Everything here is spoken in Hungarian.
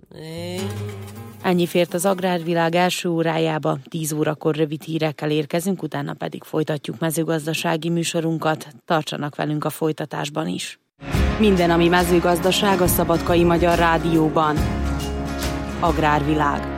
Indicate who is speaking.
Speaker 1: Ennyi fért az Agrárvilág első órájába, 10 órakor rövid hírekkel érkezünk, utána pedig folytatjuk mezőgazdasági műsorunkat. Tartsanak velünk a folytatásban is. Minden, ami mezőgazdaság, a Szabadkai Magyar Rádióban. Agrárvilág.